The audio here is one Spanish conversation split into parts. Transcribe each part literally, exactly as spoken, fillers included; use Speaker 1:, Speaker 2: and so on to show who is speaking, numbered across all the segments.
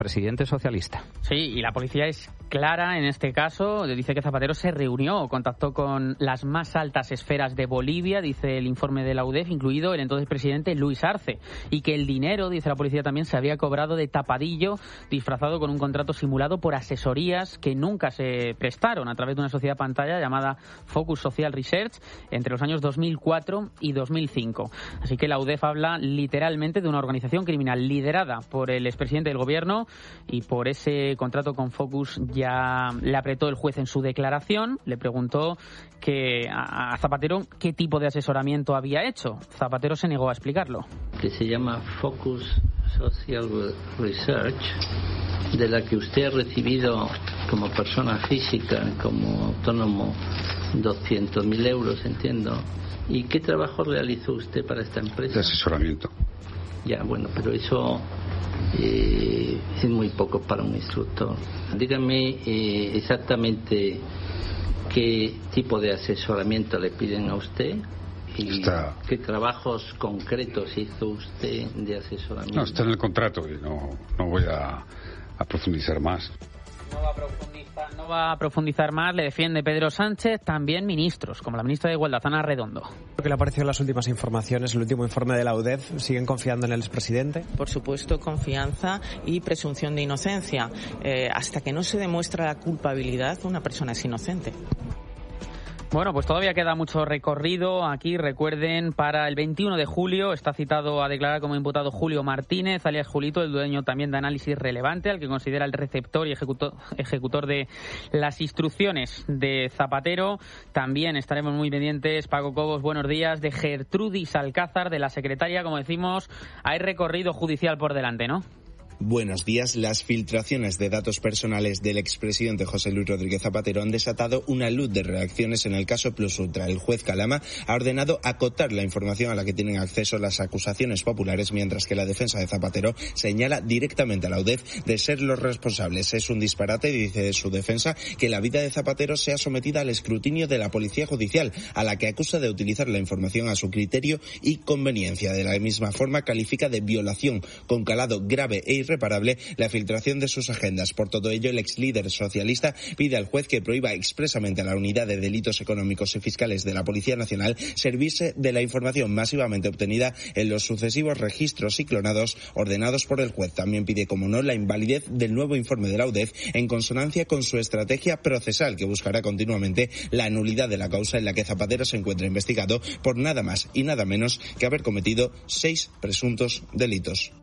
Speaker 1: presidente socialista.
Speaker 2: Sí, y la policía es clara en este caso. Dice que Zapatero se reunió o contactó con las más altas esferas de Bolivia, dice el informe de la U D E F, incluido el entonces presidente Luis Arce, y que el dinero, dice la policía también, se había cobrado de tapadillo, disfrazado con un contrato simulado por asesorías que nunca se prestaron a través de una sociedad pantalla llamada Focus Social Research entre los años dos mil cuatro y dos mil cinco. Así que la U D E F habla literalmente de una organización criminal liderada por el expresidente del gobierno, y por ese contrato con Focus ya le apretó el juez en su declaración. Le preguntó que a Zapatero qué tipo de asesoramiento había hecho. Zapatero se negó a explicarlo.
Speaker 3: Que se llama Focus Social Research, de la que usted ha recibido como persona física, como autónomo, doscientos mil euros, entiendo. ¿Y qué trabajo realizó usted para esta empresa?
Speaker 4: De asesoramiento.
Speaker 3: Ya, bueno, pero eso eh, es muy poco para un instructor. Dígame eh, exactamente qué tipo de asesoramiento le piden a usted y
Speaker 4: está...
Speaker 3: qué trabajos concretos hizo usted de asesoramiento.
Speaker 4: No, está en el contrato y no, no voy a, a profundizar más.
Speaker 2: No va a profundizar, no va a profundizar más, le defiende Pedro Sánchez, también ministros, como la ministra de Igualdad, Ana Redondo.
Speaker 5: ¿Qué le ha parecido las últimas informaciones, el último informe de la U D E F? ¿Siguen confiando en el expresidente?
Speaker 6: Por supuesto, confianza y presunción de inocencia. Eh, hasta que no se demuestra la culpabilidad, una persona es inocente.
Speaker 2: Bueno, pues todavía queda mucho recorrido aquí. Recuerden, para el veintiuno de julio está citado a declarar como imputado Julio Martínez, alias Julito, el dueño también de Análisis Relevante, al que considera el receptor y ejecutor, ejecutor de las instrucciones de Zapatero. También estaremos muy pendientes, Paco Cobos, buenos días, de Gertrudis Alcázar, de la secretaria. Como decimos, hay recorrido judicial por delante, ¿no?
Speaker 7: Buenos días. Las filtraciones de datos personales del expresidente José Luis Rodríguez Zapatero han desatado una luz de reacciones en el caso Plus Ultra. El juez Calama ha ordenado acotar la información a la que tienen acceso las acusaciones populares, mientras que la defensa de Zapatero señala directamente a la U D E F de ser los responsables. Es un disparate, dice su defensa, que la vida de Zapatero sea sometida al escrutinio de la Policía Judicial, a la que acusa de utilizar la información a su criterio y conveniencia. De la misma forma, califica de violación con calado grave e irreparable la filtración de sus agendas. Por todo ello, el ex líder socialista pide al juez que prohíba expresamente a la Unidad de Delitos Económicos y Fiscales de la Policía Nacional servirse de la información masivamente obtenida en los sucesivos registros y clonados ordenados por el juez. También pide, como no, la invalidez del nuevo informe de la U D E F en consonancia con su estrategia procesal, que buscará continuamente la nulidad de la causa en la que Zapatero se encuentra investigado por nada más y nada menos que haber cometido seis presuntos delitos.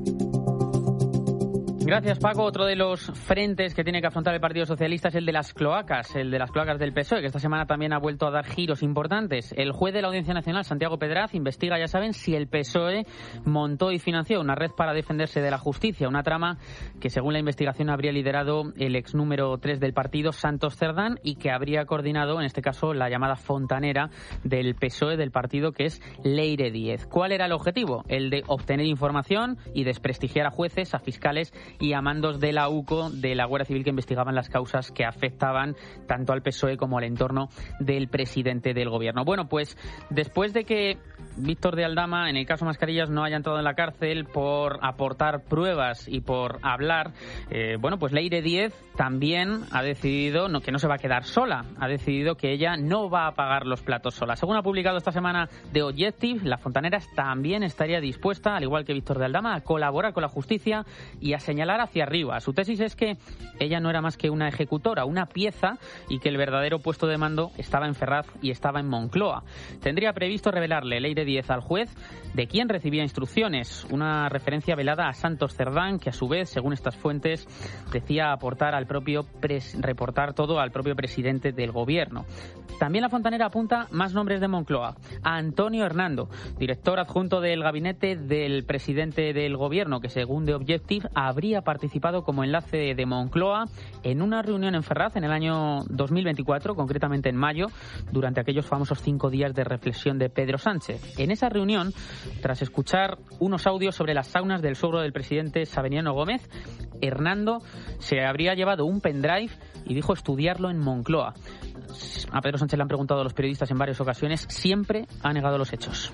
Speaker 2: Gracias, Paco. Otro de los frentes que tiene que afrontar el Partido Socialista es el de las cloacas, el de las cloacas del P S O E, que esta semana también ha vuelto a dar giros importantes. El juez de la Audiencia Nacional, Santiago Pedraz, investiga, ya saben, si el P S O E montó y financió una red para defenderse de la justicia, una trama que, según la investigación, habría liderado el ex número tres del partido, Santos Cerdán, y que habría coordinado, en este caso, la llamada fontanera del P S O E del partido, que es Leire Díez. ¿Cuál era el objetivo? El de obtener información y desprestigiar a jueces, a fiscales y a mandos de la U C O, de la Guardia Civil, que investigaban las causas que afectaban tanto al P S O E como al entorno del presidente del gobierno. Bueno, pues después de que Víctor de Aldama, en el caso Mascarillas, no haya entrado en la cárcel por aportar pruebas y por hablar, eh, bueno, pues Leire Díez también ha decidido no, que no se va a quedar sola, ha decidido que ella no va a pagar los platos sola. Según ha publicado esta semana The Objective, la Fontaneras también estaría dispuesta, al igual que Víctor de Aldama, a colaborar con la justicia y a señalar hacia arriba. Su tesis es que ella no era más que una ejecutora, una pieza, y que el verdadero puesto de mando estaba en Ferraz y estaba en Moncloa. Tendría previsto revelarle Leire Díez al juez de quién recibía instrucciones, una referencia velada a Santos Cerdán, que a su vez, según estas fuentes, decía aportar al propio pres- reportar todo al propio presidente del gobierno. También la Fontanera apunta más nombres de Moncloa. A Antonio Hernando, director adjunto del gabinete del presidente del gobierno, que según The Objective habría participado como enlace de Moncloa en una reunión en Ferraz en el año dos mil veinticuatro, concretamente en mayo, durante aquellos famosos cinco días de reflexión de Pedro Sánchez. En esa reunión, tras escuchar unos audios sobre las saunas del suegro del presidente Sabiniano Gómez, Hernando se habría llevado un pendrive y dijo estudiarlo en Moncloa. A Pedro Sánchez le han preguntado a los periodistas en varias ocasiones, siempre ha negado los hechos.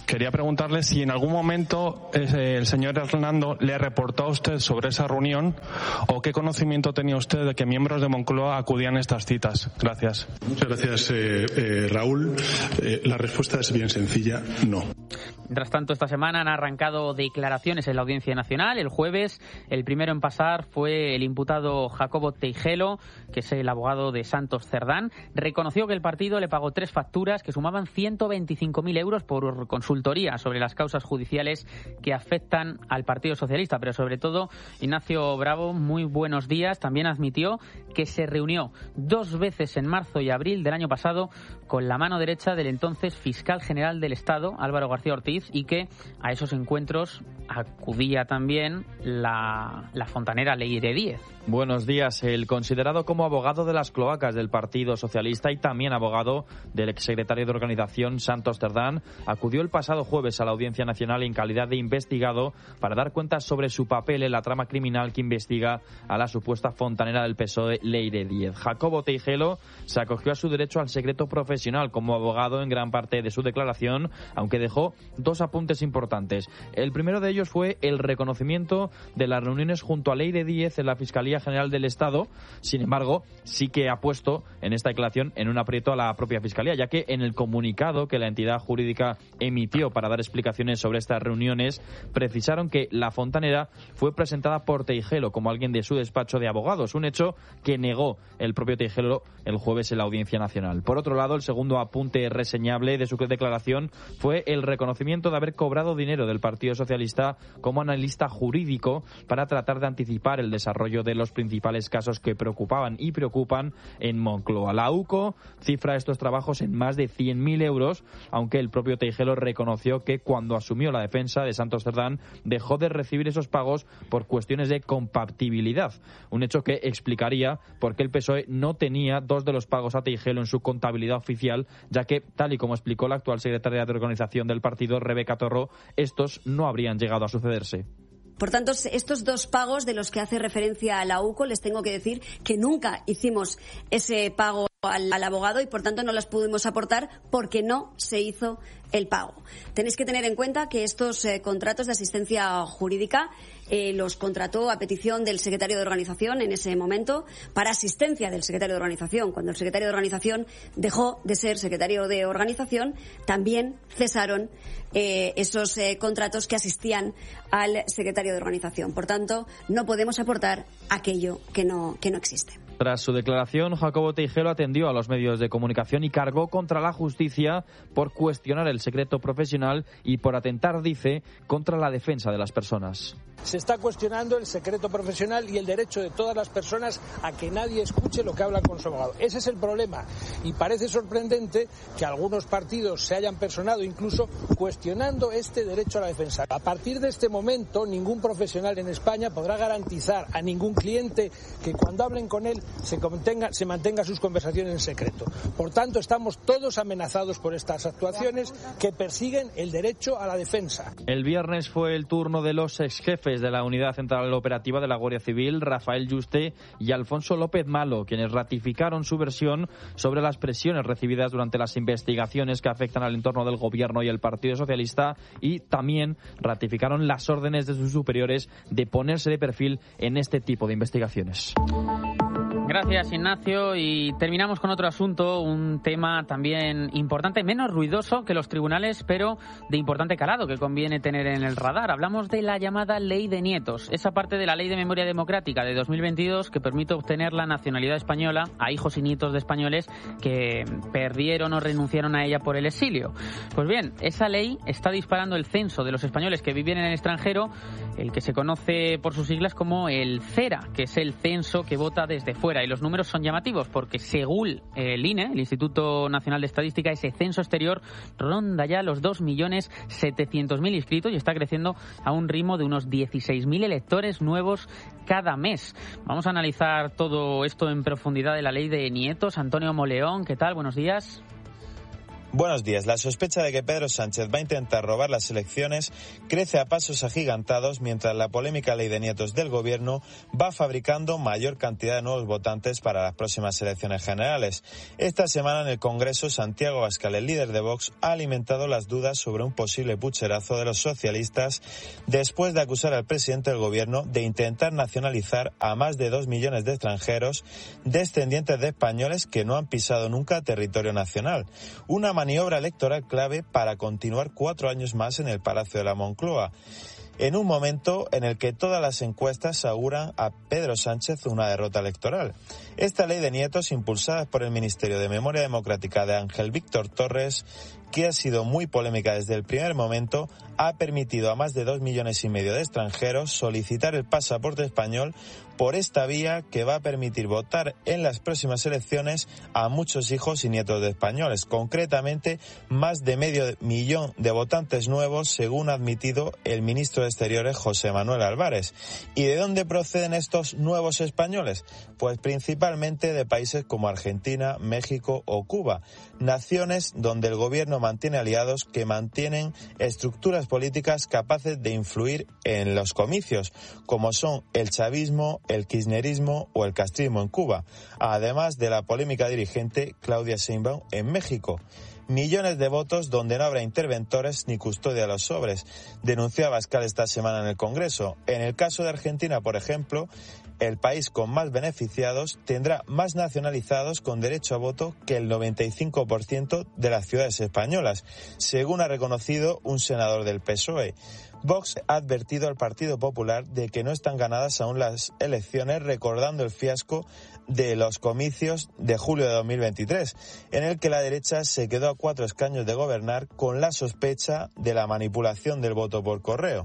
Speaker 1: Quería preguntarle si en algún momento eh, el señor Hernando le reportó a usted sobre esa reunión o qué conocimiento tenía usted de que miembros de Moncloa acudían a estas citas. Gracias.
Speaker 8: Muchas gracias, eh, eh, Raúl. Eh, la respuesta es bien sencilla, no.
Speaker 2: Mientras tanto, esta semana han arrancado declaraciones en la Audiencia Nacional. El jueves, el primero en pasar fue el imputado Jacobo Teijelo, que es el abogado de Santos Cerdán. Reconoció que el partido le pagó tres facturas que sumaban ciento veinticinco mil euros por consultoría sobre las causas judiciales que afectan al Partido Socialista. Pero sobre todo, Ignacio Bravo, muy buenos días, también admitió que se reunió dos veces en marzo y abril del año pasado con la mano derecha del entonces fiscal general del Estado, Álvaro García Ortiz, y que a esos encuentros acudía también la, la fontanera Leire Díez.
Speaker 9: Buenos días. El considerado como abogado de las cloacas del Partido Socialista y también abogado del exsecretario de organización Santos Cerdán acudió el pasado jueves a la Audiencia Nacional en calidad de investigado para dar cuentas sobre su papel en la trama criminal que investiga a la supuesta fontanera del P S O E Leire Díez. Jacobo Teijelo se acogió a su derecho al secreto profesional como abogado en gran parte de su declaración, aunque dejó dos apuntes importantes. El primero de ellos fue el reconocimiento de las reuniones junto a Leire Díez en la Fiscalía General del Estado. Sin embargo, sí que ha puesto en esta declaración en un aprieto a la propia Fiscalía, ya que en el comunicado que la entidad jurídica emitió para dar explicaciones sobre estas reuniones, precisaron que la fontanera fue presentada por Teijelo como alguien de su despacho de abogados, un hecho que negó el propio Teijelo el jueves en la Audiencia Nacional. Por otro lado, el segundo apunte reseñable de su declaración fue el reconocimiento de haber cobrado dinero del Partido Socialista como analista jurídico para tratar de anticipar el desarrollo de los principales casos que preocupaban y preocupan en Moncloa. La U C O cifra estos trabajos en más de cien mil euros, aunque el propio Teijelo reconoció que cuando asumió la defensa de Santos Cerdán dejó de recibir esos pagos por cuestiones de compatibilidad, un hecho que explicaría por qué el P S O E no tenía dos de los pagos a Teijelo en su contabilidad oficial, ya que, tal y como explicó la actual secretaria de organización del partido, Rebeca Torró, estos no habrían llegado a sucederse.
Speaker 10: Por tanto, estos dos pagos de los que hace referencia a la U C O, les tengo que decir que nunca hicimos ese pago al, al abogado y, por tanto, no las pudimos aportar porque no se hizo el pago. Tenéis que tener en cuenta que estos eh, contratos de asistencia jurídica eh, los contrató a petición del secretario de organización en ese momento, para asistencia del secretario de organización. Cuando el secretario de organización dejó de ser secretario de organización, también cesaron eh, esos eh, contratos que asistían al secretario de organización. Por tanto, no podemos aportar aquello que no, que no existe.
Speaker 9: Tras su declaración, Jacobo Teijelo atendió a los medios de comunicación y cargó contra la justicia por cuestionar el secreto profesional y por atentar, dice, contra la defensa de las personas.
Speaker 11: Se está cuestionando el secreto profesional y el derecho de todas las personas a que nadie escuche lo que habla con su abogado. Ese es el problema. Y parece sorprendente que algunos partidos se hayan personado incluso cuestionando este derecho a la defensa. A partir de este momento, ningún profesional en España podrá garantizar a ningún cliente que cuando hablen con él se, contenga, se mantenga sus conversaciones en secreto. Por tanto, estamos todos amenazados por estas actuaciones que persiguen el derecho a la defensa.
Speaker 9: El viernes fue el turno de los exjefes de la Unidad Central Operativa de la Guardia Civil, Rafael Yuste y Alfonso López Malo, quienes ratificaron su versión sobre las presiones recibidas durante las investigaciones que afectan al entorno del Gobierno y el Partido Socialista, y también ratificaron las órdenes de sus superiores de ponerse de perfil en este tipo de investigaciones.
Speaker 2: Gracias, Ignacio. Y terminamos con otro asunto, un tema también importante, menos ruidoso que los tribunales, pero de importante calado que conviene tener en el radar. Hablamos de la llamada Ley de Nietos, esa parte de la Ley de Memoria Democrática de dos mil veintidós que permite obtener la nacionalidad española a hijos y nietos de españoles que perdieron o renunciaron a ella por el exilio. Pues bien, esa ley está disparando el censo de los españoles que viven en el extranjero, el que se conoce por sus siglas como el CERA, que es el censo que vota desde fuera. Y los números son llamativos porque, según el I N E, el Instituto Nacional de Estadística, ese censo exterior ronda ya los dos millones setecientos mil inscritos y está creciendo a un ritmo de unos dieciséis mil electores nuevos cada mes. Vamos a analizar todo esto en profundidad de la Ley de Nietos. Antonio Moleón, ¿qué tal? Buenos días.
Speaker 12: Buenos días. La sospecha de que Pedro Sánchez va a intentar robar las elecciones crece a pasos agigantados mientras la polémica ley de nietos del gobierno va fabricando mayor cantidad de nuevos votantes para las próximas elecciones generales. Esta semana en el Congreso, Santiago Abascal, el líder de Vox, ha alimentado las dudas sobre un posible pucherazo de los socialistas después de acusar al presidente del gobierno de intentar nacionalizar a más de dos millones de extranjeros descendientes de españoles que no han pisado nunca territorio nacional. Una maniobra electoral clave para continuar cuatro años más en el Palacio de la Moncloa, en un momento en el que todas las encuestas auguran a Pedro Sánchez una derrota electoral. Esta ley de nietos, impulsada por el Ministerio de Memoria Democrática de Ángel Víctor Torres, que ha sido muy polémica desde el primer momento, ha permitido a más de dos millones y medio de extranjeros solicitar el pasaporte español por esta vía que va a permitir votar en las próximas elecciones a muchos hijos y nietos de españoles, concretamente más de medio millón de votantes nuevos, según ha admitido el ministro de Exteriores José Manuel Álvarez. ¿Y de dónde proceden estos nuevos españoles? Pues principalmente de países como Argentina, México o Cuba, naciones donde el gobierno mantiene aliados que mantienen estructuras políticas capaces de influir en los comicios, como son el chavismo, el kirchnerismo o el castrismo en Cuba, además de la polémica dirigente Claudia Sheinbaum en México. Millones de votos donde no habrá interventores ni custodia de los sobres, denunció Abascal esta semana en el Congreso. En el caso de Argentina, por ejemplo, el país con más beneficiados tendrá más nacionalizados con derecho a voto que el noventa y cinco por ciento de las ciudades españolas, según ha reconocido un senador del P S O E. Vox ha advertido al Partido Popular de que no están ganadas aún las elecciones, recordando el fiasco de los comicios de julio de dos mil veintitrés, en el que la derecha se quedó a cuatro escaños de gobernar con la sospecha de la manipulación del voto por correo.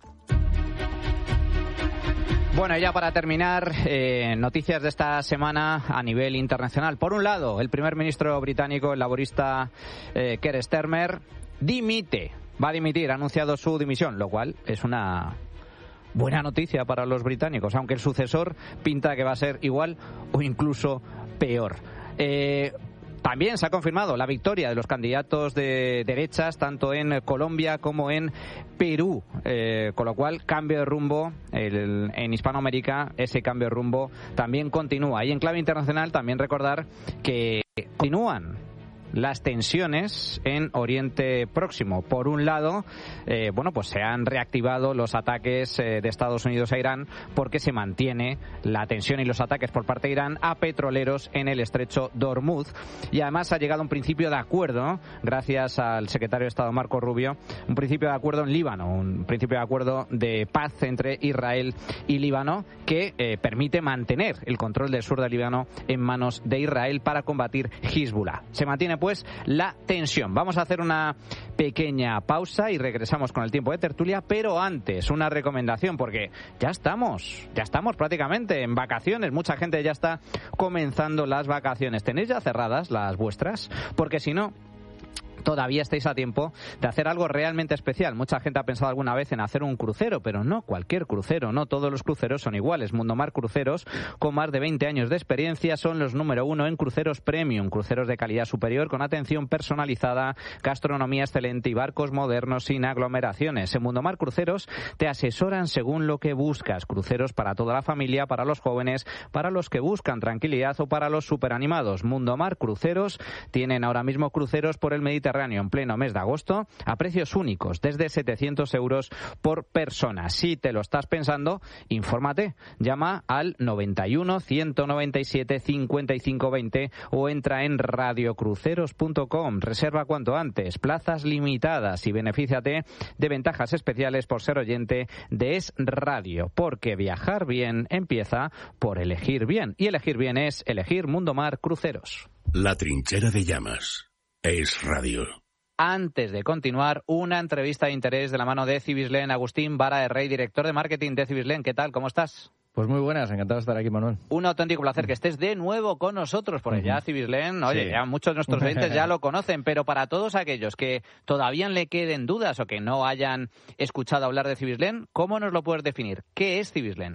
Speaker 2: Bueno, y ya para terminar, eh, noticias de esta semana a nivel internacional. Por un lado, el primer ministro británico, el laborista eh, Keir Starmer, dimite, va a dimitir, ha anunciado su dimisión, lo cual es una buena noticia para los británicos, aunque el sucesor pinta que va a ser igual o incluso peor. Eh... También se ha confirmado la victoria de los candidatos de derechas, tanto en Colombia como en Perú, eh, con lo cual cambio de rumbo el, en Hispanoamérica, ese cambio de rumbo también continúa. Y en clave internacional también recordar que continúan las tensiones en Oriente Próximo. Por un lado, eh, bueno, pues se han reactivado los ataques eh, de Estados Unidos a Irán porque se mantiene la tensión y los ataques por parte de Irán a petroleros en el estrecho de Hormuz. Y además ha llegado un principio de acuerdo, gracias al secretario de Estado Marco Rubio, un principio de acuerdo en Líbano, un principio de acuerdo de paz entre Israel y Líbano que eh, permite mantener el control del sur de Líbano en manos de Israel para combatir Hezbollah. Se mantiene pues la tensión. Vamos a hacer una pequeña pausa y regresamos con el tiempo de tertulia, pero antes una recomendación, porque ya estamos, ya estamos prácticamente en vacaciones, mucha gente ya está comenzando las vacaciones. ¿Tenéis ya cerradas las vuestras? Porque si no, todavía estáis a tiempo de hacer algo realmente especial. Mucha gente ha pensado alguna vez en hacer un crucero, pero no cualquier crucero, no todos los cruceros son iguales. Mundomar Cruceros, con más de veinte años de experiencia, son los número uno en cruceros premium, cruceros de calidad superior con atención personalizada, gastronomía excelente y barcos modernos sin aglomeraciones. En Mundomar Cruceros te asesoran según lo que buscas. Cruceros para toda la familia, para los jóvenes, para los que buscan tranquilidad o para los superanimados. Mundomar Cruceros tienen ahora mismo cruceros por el Mediterráneo en pleno mes de agosto a precios únicos, desde setecientos euros por persona. Si te lo estás pensando, infórmate. Llama al noventa y uno, ciento noventa y siete, cincuenta y cinco veinte o entra en radiocruceros punto com. Reserva cuanto antes, plazas limitadas y benefíciate de ventajas especiales por ser oyente de Es Radio, porque viajar bien empieza por elegir bien. Y elegir bien es elegir Mundomar Cruceros.
Speaker 13: La trinchera de llamas. Es Radio.
Speaker 2: Antes de continuar, una entrevista de interés de la mano de Cibislen. Agustín Vara de Rey, director de marketing de Cibislen. ¿Qué tal? ¿Cómo estás?
Speaker 14: Pues muy buenas, encantado de estar aquí, Manuel.
Speaker 2: Un auténtico placer que estés de nuevo con nosotros, porque uh-huh. ya Cibislen, oye, sí. ya muchos de nuestros oyentes ya lo conocen, pero para todos aquellos que todavía le queden dudas o que no hayan escuchado hablar de Cibislen, ¿cómo nos lo puedes definir? ¿Qué es Cibislen?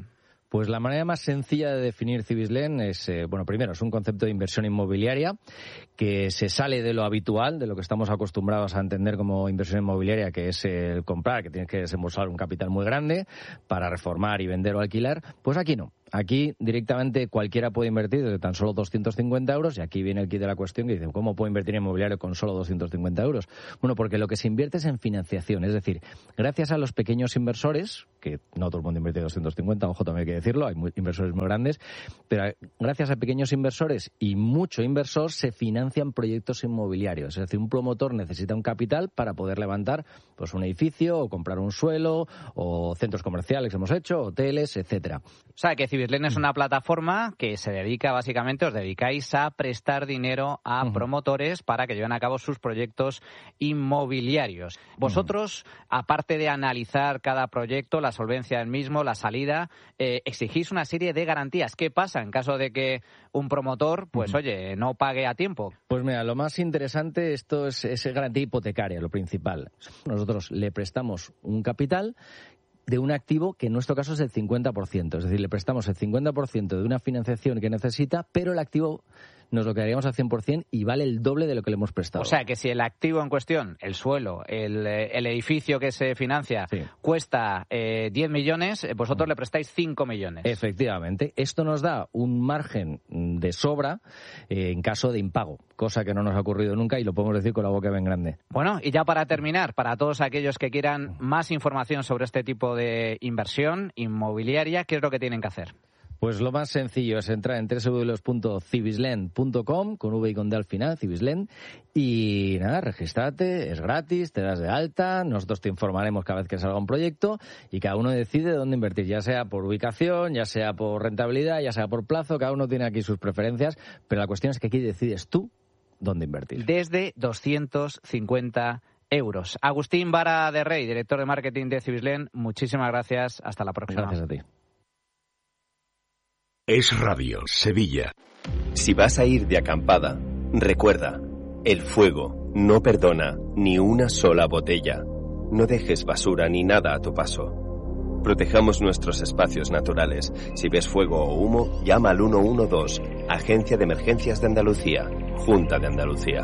Speaker 14: Pues la manera más sencilla de definir Cibislen es, eh, bueno, primero, es un concepto de inversión inmobiliaria que se sale de lo habitual, de lo que estamos acostumbrados a entender como inversión inmobiliaria, que es el comprar, que tienes que desembolsar un capital muy grande para reformar y vender o alquilar. Pues aquí no. Aquí directamente cualquiera puede invertir desde tan solo doscientos cincuenta euros, y aquí viene el kit de la cuestión que dice, ¿cómo puedo invertir en inmobiliario con solo doscientos cincuenta euros? Bueno, porque lo que se invierte es en financiación, es decir, gracias a los pequeños inversores, que no todo el mundo invierte doscientos cincuenta, ojo, también hay que decirlo, hay muy, inversores muy grandes, pero gracias a pequeños inversores y mucho inversor se financian proyectos inmobiliarios, es decir, un promotor necesita un capital para poder levantar pues un edificio o comprar un suelo o centros comerciales que hemos hecho, hoteles, etcétera.
Speaker 15: O sea, que Cibislen es una plataforma que se dedica básicamente, os dedicáis a prestar dinero a uh-huh. promotores para que lleven a cabo sus proyectos inmobiliarios. Vosotros, uh-huh. aparte de analizar cada proyecto, la solvencia del mismo, la salida, eh, exigís una serie de garantías. ¿Qué pasa en caso de que un promotor, pues uh-huh. oye, no pague a tiempo?
Speaker 14: Pues mira, lo más interesante, esto es, es garantía hipotecaria, lo principal. Nosotros le prestamos un capital de un activo que en nuestro caso es el cincuenta por ciento. Es decir, le prestamos el cincuenta por ciento de una financiación que necesita, pero el activo nos lo quedaríamos al cien por ciento y vale el doble de lo que le hemos prestado.
Speaker 15: O sea, que si el activo en cuestión, el suelo, el, el edificio que se financia, sí. cuesta eh, diez millones, vosotros le prestáis cinco millones.
Speaker 14: Efectivamente. Esto nos da un margen de sobra eh, en caso de impago, cosa que no nos ha ocurrido nunca y lo podemos decir con la boca bien grande.
Speaker 15: Bueno, y ya para terminar, para todos aquellos que quieran más información sobre este tipo de inversión inmobiliaria, ¿qué es lo que tienen que hacer?
Speaker 14: Pues lo más sencillo es entrar en doble u doble u doble u punto cibislen punto com, con V y con D al final, Cibislen, y nada, regístrate, es gratis, te das de alta, nosotros te informaremos cada vez que salga un proyecto y cada uno decide dónde invertir, ya sea por ubicación, ya sea por rentabilidad, ya sea por plazo, cada uno tiene aquí sus preferencias, pero la cuestión es que aquí decides tú dónde invertir.
Speaker 15: Desde doscientos cincuenta euros. Agustín Vara de Rey, director de marketing de Cibislen, muchísimas gracias, hasta la próxima.
Speaker 14: Gracias a ti.
Speaker 13: Es Radio, Sevilla.
Speaker 16: Si vas a ir de acampada, recuerda, el fuego no perdona ni una sola botella. No dejes basura ni nada a tu paso. Protejamos nuestros espacios naturales. Si ves fuego o humo, llama al uno uno dos, Agencia de Emergencias de Andalucía, Junta de Andalucía.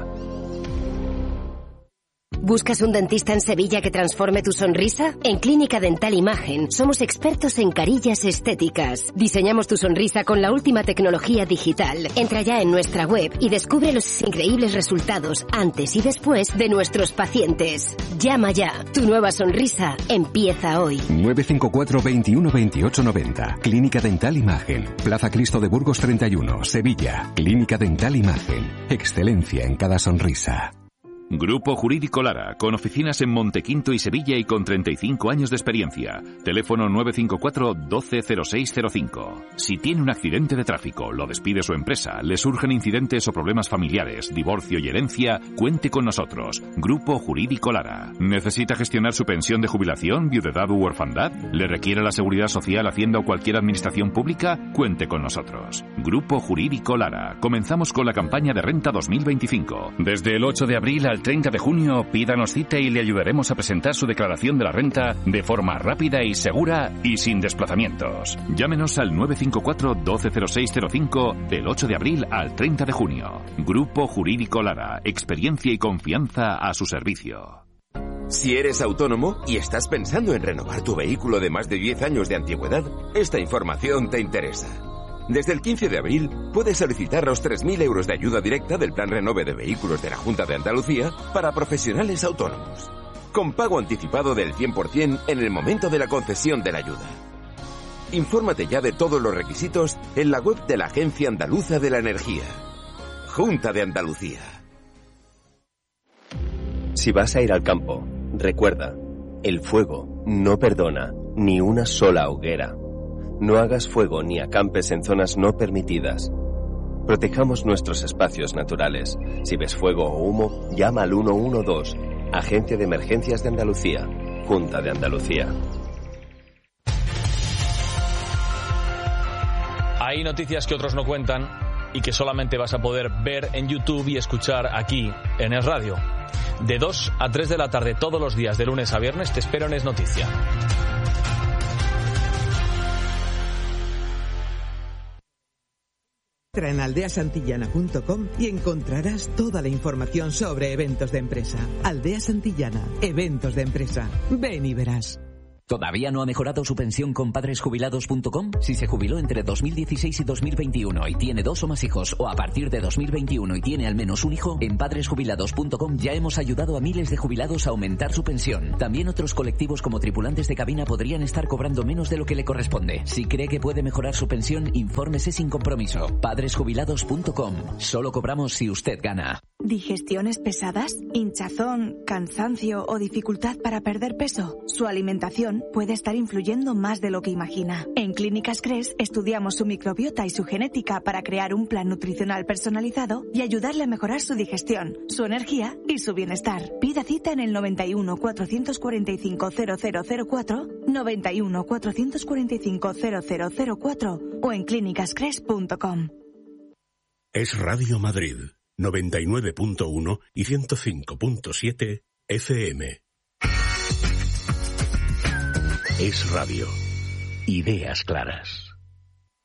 Speaker 17: ¿Buscas un dentista en Sevilla que transforme tu sonrisa? En Clínica Dental Imagen somos expertos en carillas estéticas. Diseñamos tu sonrisa con la última tecnología digital. Entra ya en nuestra web y descubre los increíbles resultados antes y después de nuestros pacientes. Llama ya. Tu nueva sonrisa empieza hoy.
Speaker 18: nueve cinco cuatro, veintiuno, veintiocho, noventa. Clínica Dental Imagen. Plaza Cristo de Burgos treinta y uno, Sevilla. Clínica Dental Imagen. Excelencia en cada sonrisa.
Speaker 19: Grupo Jurídico Lara, con oficinas en Montequinto y Sevilla y con treinta y cinco años de experiencia. Teléfono nueve cinco cuatro, doce, cero seis cero cinco. Si tiene un accidente de tráfico, lo despide su empresa, le surgen incidentes o problemas familiares, divorcio y herencia, cuente con nosotros. Grupo Jurídico Lara. ¿Necesita gestionar su pensión de jubilación, viudedad u orfandad? ¿Le requiere la Seguridad Social, Hacienda o cualquier administración pública? Cuente con nosotros. Grupo Jurídico Lara. Comenzamos con la campaña de renta dos mil veinticinco. Desde el ocho de abril al treinta de junio, pídanos cita y le ayudaremos a presentar su declaración de la renta de forma rápida y segura y sin desplazamientos. Llámenos al nueve cinco cuatro, doce, cero seis cero cinco del ocho de abril al treinta de junio. Grupo Jurídico Lara. Experiencia y confianza a su servicio.
Speaker 20: Si eres autónomo y estás pensando en renovar tu vehículo de más de diez años de antigüedad, esta información te interesa. Desde el quince de abril puedes solicitar los tres mil euros de ayuda directa del Plan Renove de Vehículos de la Junta de Andalucía para profesionales autónomos, con pago anticipado del cien por ciento en el momento de la concesión de la ayuda. Infórmate ya de todos los requisitos en la web de la Agencia Andaluza de la Energía. Junta de Andalucía.
Speaker 16: Si vas a ir al campo, recuerda, el fuego no perdona ni una sola hoguera. No hagas fuego ni acampes en zonas no permitidas. Protejamos nuestros espacios naturales. Si ves fuego o humo, llama al uno uno dos, Agencia de Emergencias de Andalucía, Junta de Andalucía.
Speaker 21: Hay noticias que otros no cuentan y que solamente vas a poder ver en YouTube y escuchar aquí, en Es Radio. De dos a tres de la tarde todos los días, de lunes a viernes, te espero en Es Noticia.
Speaker 3: Entra en aldea santillana punto com y encontrarás toda la información sobre eventos de empresa. Aldea Santillana, eventos de empresa. Ven y verás.
Speaker 22: ¿Todavía no ha mejorado su pensión con padres jubilados punto com? Si se jubiló entre dos mil dieciséis y dos mil veintiuno y tiene dos o más hijos, o a partir de dos mil veintiuno y tiene al menos un hijo, en padres jubilados punto com ya hemos ayudado a miles de jubilados a aumentar su pensión. También otros colectivos como tripulantes de cabina podrían estar cobrando menos de lo que le corresponde. Si cree que puede mejorar su pensión, infórmese sin compromiso. padres jubilados punto com. Solo cobramos si usted gana.
Speaker 23: ¿Digestiones pesadas? ¿Hinchazón? ¿Cansancio o dificultad para perder peso? Su alimentación puede estar influyendo más de lo que imagina. En Clínicas Cres estudiamos su microbiota y su genética para crear un plan nutricional personalizado y ayudarle a mejorar su digestión, su energía y su bienestar. Pida cita en el noventa y uno, cuatrocientos cuarenta y cinco, cero cero cero cuatro, noventa y uno, cuatrocientos cuarenta y cinco, cero cero cero cuatro o en clínicas cres punto com.
Speaker 13: Es Radio Madrid, noventa y nueve punto uno y ciento cinco punto siete F M. Es radio. Ideas claras.